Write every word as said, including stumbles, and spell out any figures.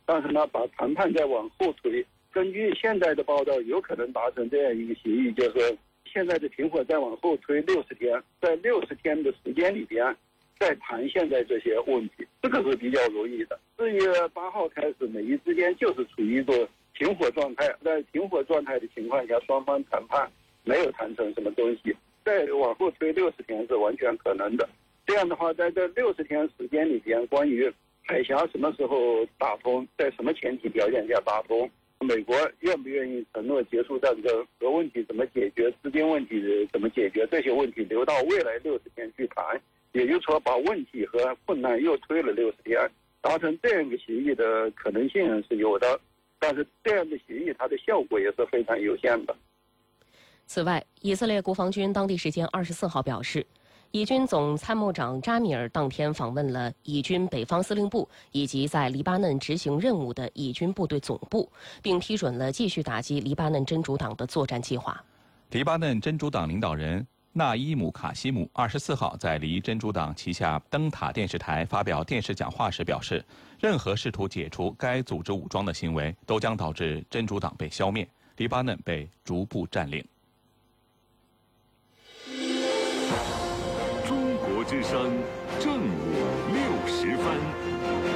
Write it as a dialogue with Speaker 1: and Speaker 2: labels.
Speaker 1: 但是呢，把谈判再往后推。根据现在的报道，有可能达成这样一个协议，就是现在的停火再往后推六十天，在六十天的时间里边再谈现在这些问题，这个是比较容易的。四月八号开始，美伊之间就是处于一个停火状态，在停火状态的情况下，双方谈判没有谈成什么东西，再往后推六十天是完全可能的。这样的话，在这六十天时间里边，关于海峡什么时候打通，在什么前提条件下打通，美国愿不愿意承诺结束战争，核问题怎么解决，资金问题怎么解决，这些问题留到未来六十天去谈。也就是说，把问题和困难又推了六十天，达成这样一个协议的可能性是有的，但是这样的协议它的效果也是非常有限的。
Speaker 2: 此外，以色列国防军当地时间二十四号表示，以军总参谋长扎米尔当天访问了以军北方司令部以及在黎巴嫩执行任务的以军部队总部，并批准了继续打击黎巴嫩真主党的作战计划。
Speaker 3: 黎巴嫩真主党领导人纳伊姆·卡西姆二十四号在黎真主党旗下灯塔电视台发表电视讲话时表示，任何试图解除该组织武装的行为都将导致真主党被消灭，黎巴嫩被逐步占领。